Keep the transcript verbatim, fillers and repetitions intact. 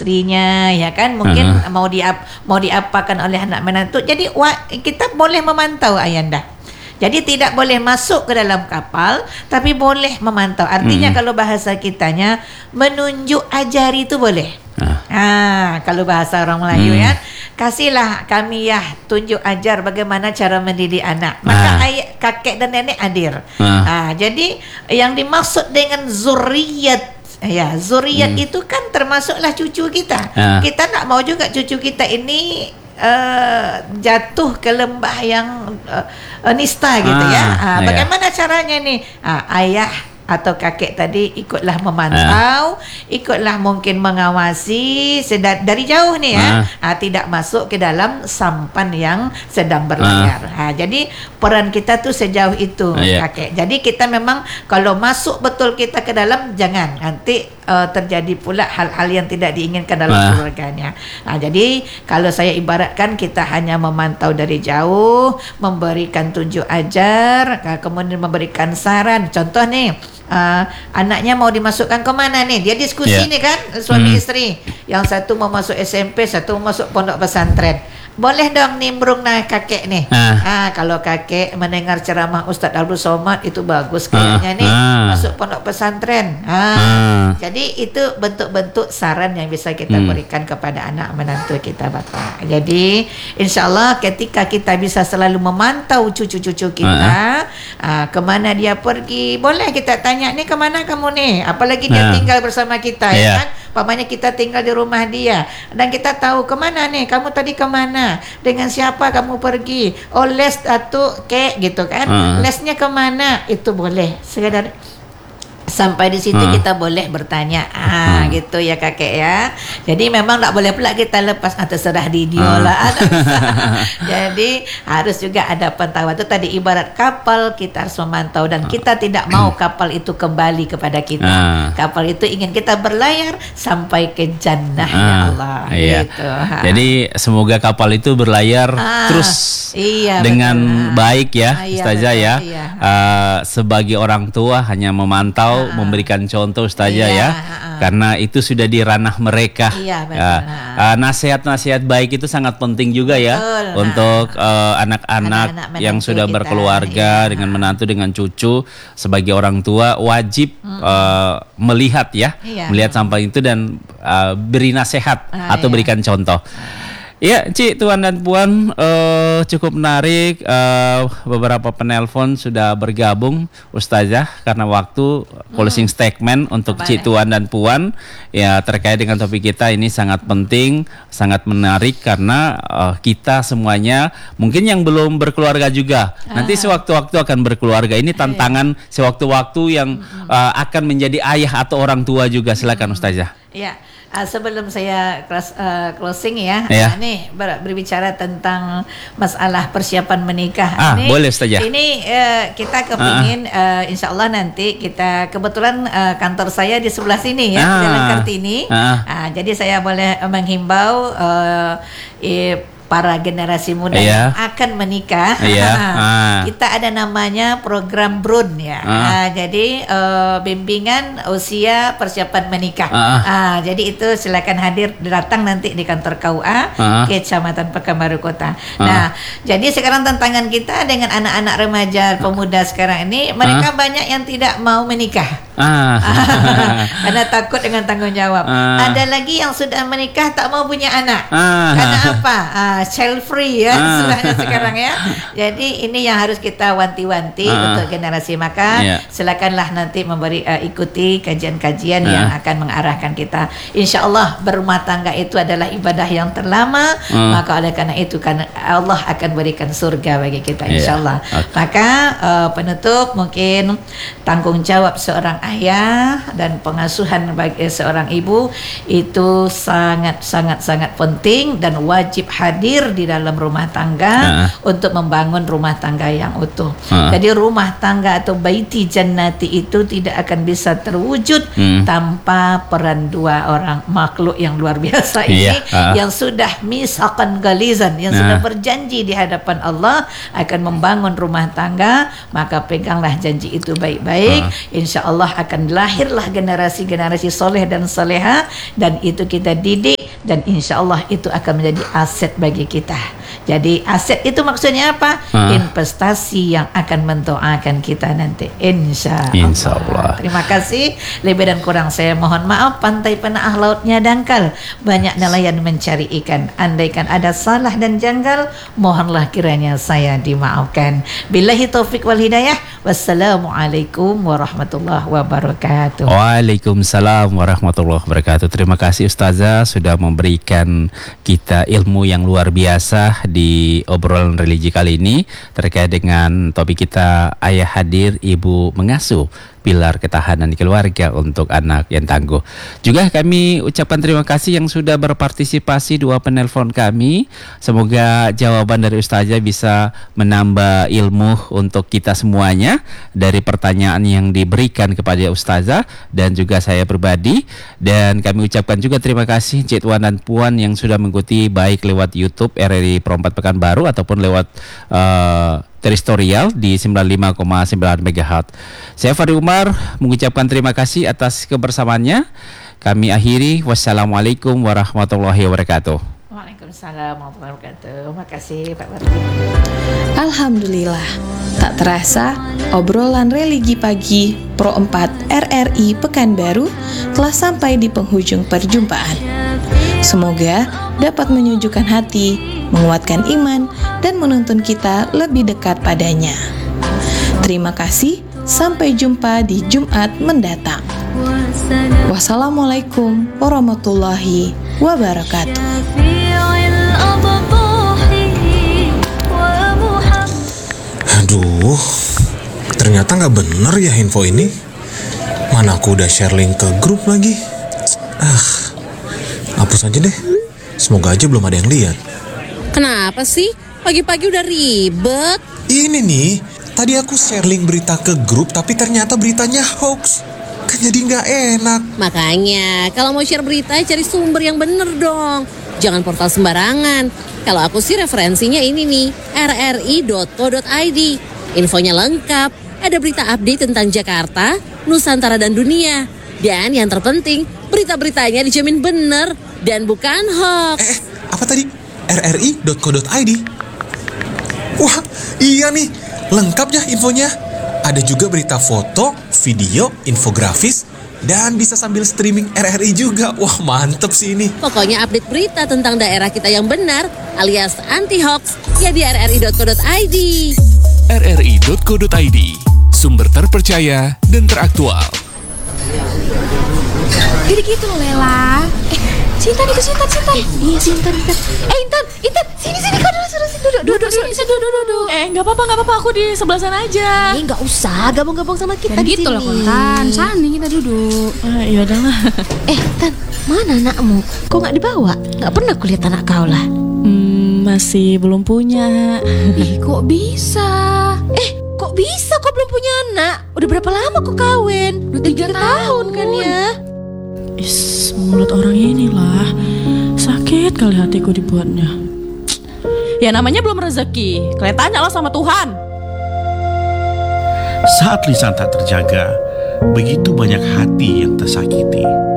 istrinya, ya kan, mungkin Uh-huh. mau diap mau diapakan oleh anak menantu. Jadi wa- kita boleh memantau, Ayanda. Jadi tidak boleh masuk ke dalam kapal, tapi boleh memantau. Artinya Hmm. kalau bahasa kitanya menunjuk ajari itu boleh. Ah. Ah, kalau bahasa orang Melayu Hmm. ya, kasihlah kami ya tunjuk ajar bagaimana cara mendidik anak. Maka Ah. ayah, kakek dan nenek hadir. Ah. Ah, jadi yang dimaksud dengan zuriyat, ya zuriyat Hmm. itu kan termasuklah cucu kita. Ah. Kita tak mau juga cucu kita ini uh, jatuh ke lembah yang uh, uh, nista gitu Ah, ya. Ah, ya. bagaimana caranya nih? Ah, ayah atau kakek tadi ikutlah memantau, ikutlah mungkin mengawasi seda- dari jauh nih ya, ah. tidak masuk ke dalam sampan yang sedang berlayar. Ah. Ah, jadi peran kita tuh sejauh itu, Ah, yeah. kakek. Jadi kita memang kalau masuk betul kita ke dalam, jangan nanti uh, terjadi pula hal-hal yang tidak diinginkan dalam Ah. keluarganya. Ah, jadi kalau saya ibaratkan kita hanya memantau dari jauh, memberikan tunjuk ajar, ah, kemudian memberikan saran. Contoh nih. Uh, anaknya mau dimasukkan ke mana nih? Dia diskusi Yeah. nih kan, suami Hmm. istri. Yang satu mau masuk S M P, satu mau masuk pondok pesantren. Boleh dong nimbrung nah kakek nih. Ah. Ah, kalau kakek mendengar ceramah Ustadz Abdul Somad itu bagus kayaknya Ah. nih. Ah. Masuk pondok pesantren. Ah. Ah. Jadi itu bentuk-bentuk saran yang bisa kita Hmm. berikan kepada anak menantu kita, Bapak. Jadi insya Allah ketika kita bisa selalu memantau cucu-cucu kita, ah, kemana dia pergi, boleh kita tanya, nih kemana kamu nih? Apalagi dia Ah. tinggal bersama kita, Yeah. ya kan? Pamannya kita tinggal di rumah dia, dan kita tahu kemana nih, kamu tadi kemana, dengan siapa kamu pergi, oh les atau kek gitu kan, Ah. lesnya kemana, itu boleh. Sekedar sampai di situ Ah. kita boleh bertanya, ah Ah. gitu ya kakek ya. Jadi memang tak boleh pula kita lepas ah, terserah di dia Ah. lah. Jadi harus juga ada pantauan. Itu tadi ibarat kapal, kita harus memantau dan kita tidak mau kapal itu kembali kepada kita. Ah. Kapal itu ingin kita berlayar sampai ke jannah, ya Ah, Allah. iya. Gitu. Ha. Jadi semoga kapal itu berlayar Ah, terus iya, dengan betul. baik ya, Ah, iya, Ustazah betul, ya. iya. Uh, sebagai orang tua hanya memantau, Ah, memberikan contoh Ustazah iya, ya. ah, ah. Karena itu sudah di ranah mereka. Iya, betul. Ya. Ah. Uh, nasihat-nasihat baik itu sangat penting juga ya Betul. untuk uh, anak-anak Anak-anak yang menantu sudah kita, berkeluarga iya. dengan menantu dengan cucu. Sebagai orang tua wajib uh, melihat ya, Iya. melihat sampah itu dan uh, beri nasihat Ah, atau iya. berikan contoh. Ya, Cik, Tuan dan Puan, eh, cukup menarik. Eh, beberapa penelpon sudah bergabung, Ustazah, karena waktu closing statement untuk Boleh. Cik, Tuan dan Puan ya terkait dengan topik kita ini sangat penting, sangat menarik karena eh, kita semuanya mungkin yang belum berkeluarga juga nanti sewaktu-waktu akan berkeluarga. Ini tantangan sewaktu-waktu yang eh, akan menjadi ayah atau orang tua juga. Silakan Ustazah. Ya, uh, sebelum saya close, uh, closing ya, Ya. uh, nih ber- berbicara tentang masalah persiapan menikah. Ah, ini, boleh, Ustazah. Ini uh, kita kepingin, uh, insya Allah nanti kita kebetulan uh, kantor saya di sebelah sini ya, Ah. Jalan Kartini. Ah. Ah, jadi saya boleh uh, menghimbau uh, eh, para generasi muda Iya. yang akan menikah. Iya. Ah. Kita ada namanya program Brun ya. Ah. Ah, jadi uh, bimbingan usia persiapan menikah. Ah. Ah, jadi itu silakan hadir datang nanti di kantor K U A Ah. Kecamatan Pekanbaru Kota. Nah, jadi sekarang tantangan kita dengan anak-anak remaja pemuda sekarang ini, mereka banyak yang tidak mau menikah. Ah. Karena takut dengan tanggung jawab. Ah. Ada lagi yang sudah menikah tak mau punya anak. Ah. Karena apa? Ah, child free ya Ah. istilahnya sekarang ya. Jadi ini yang harus kita wanti-wanti Ah. untuk generasi maka Ya. silakanlah nanti memberi uh, ikuti kajian-kajian Ah. yang akan mengarahkan kita. Insya Allah berumah tangga itu adalah ibadah yang terlama, Ah. maka oleh karena itu kan Allah akan berikan surga bagi kita insya Ya. Allah. Oke. Maka uh, penutup mungkin tanggung jawab seorang ayah dan pengasuhan bagi seorang ibu itu sangat sangat sangat penting dan wajib hadir di dalam rumah tangga Ah. untuk membangun rumah tangga yang utuh. Ah. Jadi rumah tangga atau baiti jannati itu tidak akan bisa terwujud Hmm. tanpa peran dua orang makhluk yang luar biasa Iya. ini Ah. yang sudah misakan galizan, yang Nah. sudah berjanji di hadapan Allah akan membangun rumah tangga, maka peganglah janji itu baik-baik. Ah. Insya Allah akan lahirlah generasi-generasi soleh dan soleha, dan itu kita didik dan insya Allah itu akan menjadi aset bagi kita. Jadi aset itu maksudnya apa? Ah. Investasi yang akan mendoakan kita nanti, insya Allah. Insya Allah. Terima kasih. Lebih dan kurang saya mohon maaf. Pantai penah lautnya dangkal, banyak nelayan mencari ikan. Andaikan ada salah dan janggal, mohonlah kiranya saya dimaafkan. Billahi taufik wal hidayah. Wassalamualaikum warahmatullahi wabarakatuh. Waalaikumsalam warahmatullahi wabarakatuh. Terima kasih Ustazah sudah memberikan kita ilmu yang luar biasa di obrolan religi kali ini terkait dengan topik kita, ayah hadir, ibu mengasuh, pilar ketahanan keluarga untuk anak yang tangguh. Juga kami ucapkan terima kasih yang sudah berpartisipasi dua penelpon kami. Semoga jawaban dari Ustazah bisa menambah ilmu untuk kita semuanya dari pertanyaan yang diberikan kepada Ustazah dan juga saya pribadi. Dan kami ucapkan juga terima kasih Cik Wan dan Puan yang sudah mengikuti baik lewat YouTube R R I Pro empat Pekanbaru ataupun lewat uh, teritorial di sembilan puluh lima koma sembilan megahertz. Saya Fadli Umar mengucapkan terima kasih atas kebersamaannya. Kami akhiri. Wassalamualaikum warahmatullahi wabarakatuh. Waalaikumsalam warahmatullahi wabarakatuh. Terima kasih Pak Wardi. Alhamdulillah, tak terasa obrolan religi pagi Pro empat R R I Pekanbaru telah sampai di penghujung perjumpaan. Semoga dapat menyejukkan hati, menguatkan iman, dan menuntun kita lebih dekat padanya. Terima kasih, sampai jumpa di Jumat mendatang. Wassalamualaikum warahmatullahi wabarakatuh. Aduh, ternyata nggak bener ya info ini. Mana aku udah share link ke grup lagi. Ah, hapus aja deh. Semoga aja belum ada yang lihat. Kenapa sih? Pagi-pagi udah ribet. Ini nih, tadi aku share link berita ke grup, tapi ternyata beritanya hoax. Kan jadi nggak enak. Makanya, kalau mau share berita, cari sumber yang bener dong. Jangan portal sembarangan. Kalau aku sih referensinya ini nih, r r i dot co dot i d. Infonya lengkap, ada berita update tentang Jakarta, Nusantara dan dunia. Dan yang terpenting, berita-beritanya dijamin bener dan bukan hoax. Eh, apa tadi? r r i dot co dot i d. Wah, iya nih, lengkap ya infonya. Ada juga berita foto, video, infografis, dan bisa sambil streaming R R I juga. Wah, mantep sih ini. Pokoknya update berita tentang daerah kita yang benar alias anti hoax ya di r r i dot co dot i d. r r i dot co dot i d, sumber terpercaya dan teraktual. Jadi gitu loh Lela. Eh, Sintan itu Sintan, Sintan. Iya Sintan, Intan. Eh Intan, Intan, sini sini kau duduk, duduk, duduk, duduk, sini, sini, duduk, duduk. Eh, nggak apa-apa, nggak apa-apa. Aku di sebelah sana aja. Eh, nggak usah gabung-gabung sama kita Dan di gitu sini. loh, Kontan. Sana kita duduk. Ah, iya dah lah. Eh, Tan, mana anakmu? Kok nggak dibawa? Nggak pernah kulihat anak kau lah. Hmm, masih belum punya. Ih, kok bisa? Eh, kok bisa? Kok belum punya anak? Udah berapa lama kok kawin? Udah tiga tahun kan ya? Is, mulut orang inilah. Sakit kali hatiku dibuatnya. Ya namanya belum rezeki. Kalian tanyalah sama Tuhan. Saat lisan tak terjaga, begitu banyak hati yang tersakiti.